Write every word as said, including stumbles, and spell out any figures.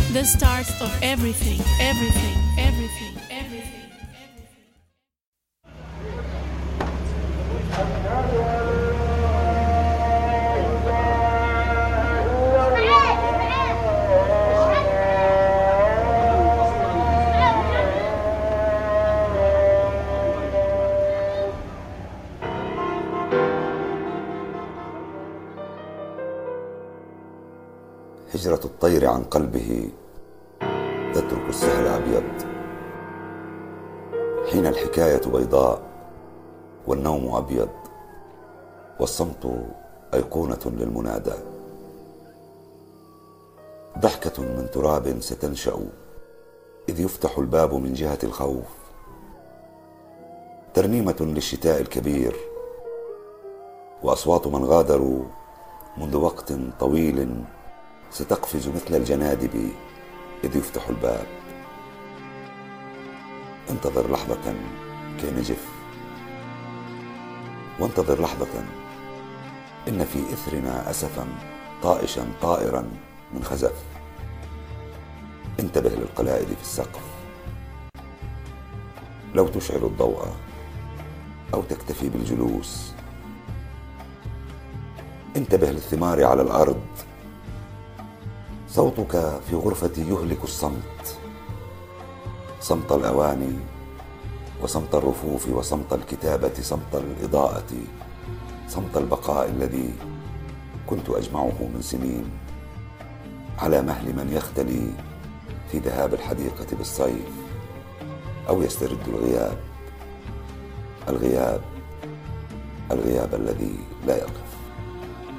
The start of everything, everything, everything, everything. هجرة الطير عن قلبه تترك السهل أبيض، حين الحكاية بيضاء والنوم أبيض، والصمت أيقونة للمنادى. ضحكة من تراب ستنشأ إذ يفتح الباب من جهة الخوف، ترنيمة للشتاء الكبير، وأصوات من غادروا منذ وقت طويل ستقفز مثل الجنادب إذ يفتح الباب. انتظر لحظة كي نجف، وانتظر لحظة إن في إثرنا أسفا طائشا طائرا من خزف. انتبه للقلائد في السقف، لو تشعل الضوء أو تكتفي بالجلوس. انتبه للثمار على الأرض، صوتك في غرفتي يهلك الصمت، صمت الأواني وصمت الرفوف وصمت الكتابة، صمت الإضاءة، صمت البقاء الذي كنت أجمعه من سنين على مهل من يختلي في ذهاب الحديقة بالصيف أو يسترد الغياب، الغياب الغياب الذي لا يقف.